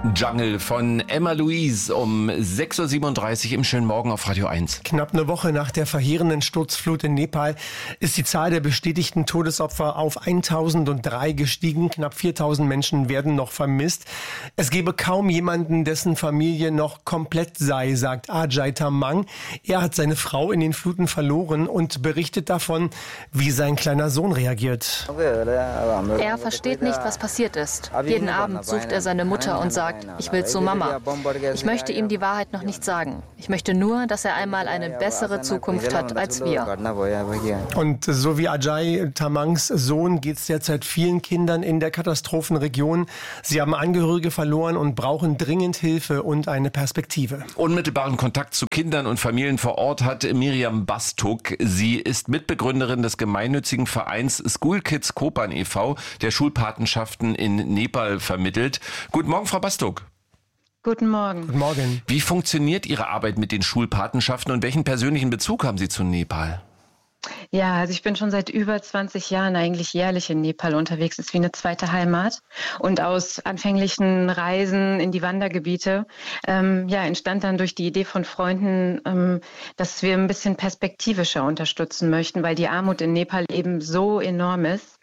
Jungle von Emma Louise um 6.37 Uhr im schönen Morgen auf Radio 1. Knapp eine Woche nach der verheerenden Sturzflut in Nepal ist die Zahl der bestätigten Todesopfer auf 1003 gestiegen. Knapp 4000 Menschen werden noch vermisst. Es gebe kaum jemanden, dessen Familie noch komplett sei, sagt Ajay Tamang. Er hat seine Frau in den Fluten verloren und berichtet davon, wie sein kleiner Sohn reagiert. Er versteht nicht, was passiert ist. Jeden Abend sucht er seine Mutter und sagt, ich will zu Mama. Ich möchte ihm die Wahrheit noch nicht sagen. Ich möchte nur, dass er einmal eine bessere Zukunft hat als wir. Und so wie Ajay Tamangs Sohn geht es derzeit vielen Kindern in der Katastrophenregion. Sie haben Angehörige verloren und brauchen dringend Hilfe und eine Perspektive. Unmittelbaren Kontakt zu Kindern und Familien vor Ort hat Miriam Bastuk. Sie ist Mitbegründerin des gemeinnützigen Vereins School Kids Kopan e.V., der Schulpatenschaften in Nepal vermittelt. Guten Morgen, Frau Bastuk. Guten Morgen. Guten Morgen. Wie funktioniert Ihre Arbeit mit den Schulpatenschaften und welchen persönlichen Bezug haben Sie zu Nepal? Ja, also ich bin schon seit über 20 Jahren eigentlich jährlich in Nepal unterwegs. Es ist wie eine zweite Heimat. Und aus anfänglichen Reisen in die Wandergebiete entstand dann durch die Idee von Freunden, dass wir ein bisschen perspektivischer unterstützen möchten, weil die Armut in Nepal eben so enorm ist.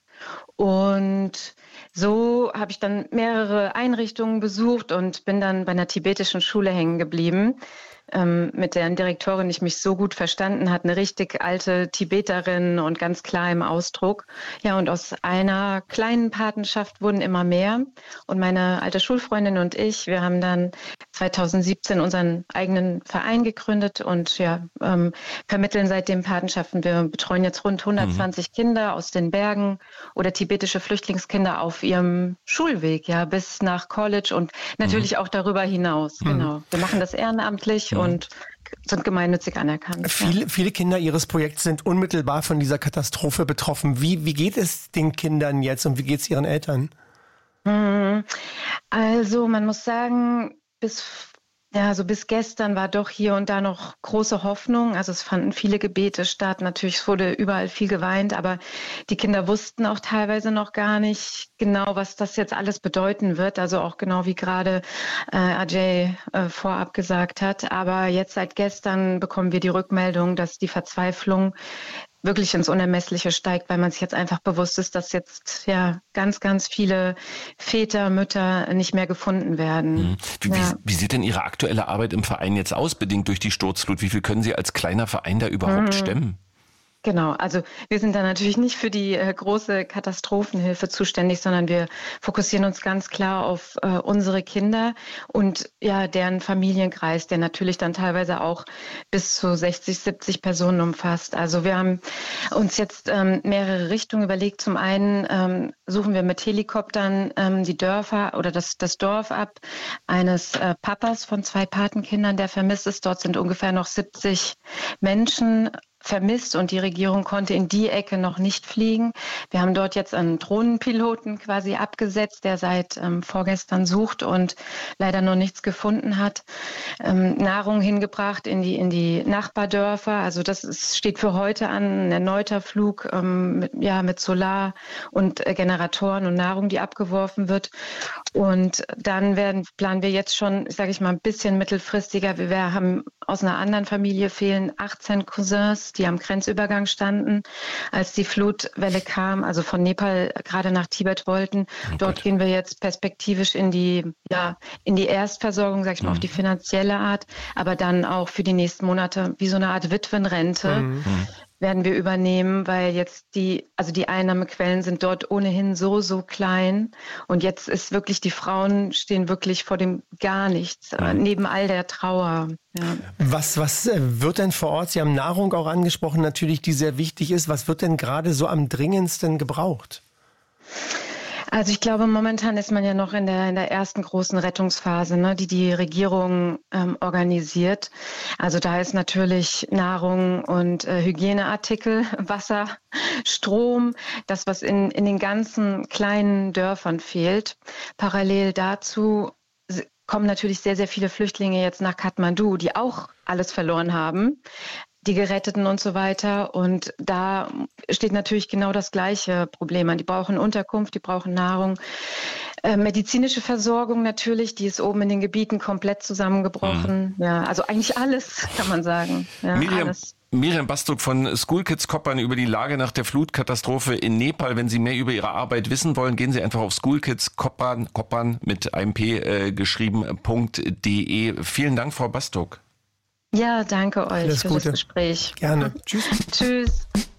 Und so habe ich dann mehrere Einrichtungen besucht und bin dann bei einer tibetischen Schule hängen geblieben, mit deren Direktorin ich mich so gut verstanden hat, eine richtig alte Tibeterin und ganz klar im Ausdruck. Ja, und aus einer kleinen Patenschaft wurden immer mehr. Und meine alte Schulfreundin und ich, wir haben dann 2017 unseren eigenen Verein gegründet und vermitteln seitdem Patenschaften. Wir betreuen jetzt rund 120 Kinder aus den Bergen oder tibetische Flüchtlingskinder auf ihrem Schulweg, ja, bis nach College und natürlich auch darüber hinaus. Genau. Wir machen das ehrenamtlich und sind gemeinnützig anerkannt. Viele Kinder Ihres Projekts sind unmittelbar von dieser Katastrophe betroffen. Wie geht es den Kindern jetzt und wie geht es ihren Eltern? Also man muss sagen, bis gestern war doch hier und da noch große Hoffnung. Also es fanden viele Gebete statt. Natürlich, es wurde überall viel geweint, aber die Kinder wussten auch teilweise noch gar nicht genau, was das jetzt alles bedeuten wird. Also auch genau wie gerade Ajay vorab gesagt hat. Aber jetzt seit gestern bekommen wir die Rückmeldung, dass die Verzweiflung wirklich ins Unermessliche steigt, weil man sich jetzt einfach bewusst ist, dass jetzt ganz, ganz viele Väter, Mütter nicht mehr gefunden werden. Wie sieht denn Ihre aktuelle Arbeit im Verein jetzt aus, bedingt durch die Sturzflut? Wie viel können Sie als kleiner Verein da überhaupt stemmen? Genau, also wir sind da natürlich nicht für die große Katastrophenhilfe zuständig, sondern wir fokussieren uns ganz klar auf unsere Kinder und deren Familienkreis, der natürlich dann teilweise auch bis zu 60, 70 Personen umfasst. Also wir haben uns jetzt mehrere Richtungen überlegt. Zum einen suchen wir mit Helikoptern die Dörfer oder das Dorf ab eines Papas von 2 Patenkindern, der vermisst ist. Dort sind ungefähr noch 70 Menschen vermisst und die Regierung konnte in die Ecke noch nicht fliegen. Wir haben dort jetzt einen Drohnenpiloten quasi abgesetzt, der seit vorgestern sucht und leider noch nichts gefunden hat. Nahrung hingebracht in die Nachbardörfer. Also das steht für heute an, ein erneuter Flug mit Solar und Generatoren und Nahrung, die abgeworfen wird. Und dann planen wir jetzt schon, sage ich mal, ein bisschen mittelfristiger. Wir haben aus einer anderen Familie fehlen 18 Cousins, die am Grenzübergang standen, als die Flutwelle kam, also von Nepal gerade nach Tibet wollten. Dort gehen wir jetzt perspektivisch in die Erstversorgung, sag ich mal, auf die finanzielle Art, aber dann auch für die nächsten Monate wie so eine Art Witwenrente werden wir übernehmen, weil jetzt die Einnahmequellen sind dort ohnehin so klein und jetzt ist wirklich, die Frauen stehen wirklich vor dem gar nichts, neben all der Trauer. Ja. Was wird denn vor Ort, Sie haben Nahrung auch angesprochen, natürlich, die sehr wichtig ist, was wird denn gerade so am dringendsten gebraucht? Also ich glaube, momentan ist man ja noch in der ersten großen Rettungsphase, ne, die Regierung organisiert. Also da ist natürlich Nahrung und Hygieneartikel, Wasser, Strom, das, was in den ganzen kleinen Dörfern fehlt. Parallel dazu kommen natürlich sehr, sehr viele Flüchtlinge jetzt nach Kathmandu, die auch alles verloren haben. die Geretteten und so weiter. Und da steht natürlich genau das gleiche Problem an. Die brauchen Unterkunft, die brauchen Nahrung. Medizinische Versorgung natürlich, die ist oben in den Gebieten komplett zusammengebrochen. Ja, also eigentlich alles, kann man sagen. Ja, Miriam Bastok von School Kids Kopan über die Lage nach der Flutkatastrophe in Nepal. Wenn Sie mehr über Ihre Arbeit wissen wollen, gehen Sie einfach auf schoolkidskopan mit einem P geschrieben.de. Vielen Dank, Frau Bastok. Ja, danke euch für das Gespräch. Gerne. Tschüss. Tschüss.